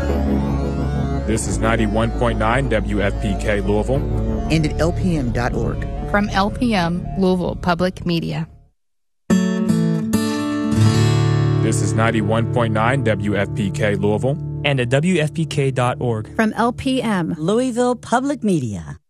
This is 91.9 WFPK Louisville. And at LPM.org. From LPM, Louisville Public Media. This is 91.9 WFPK Louisville. And at WFPK.org. From LPM, Louisville Public Media.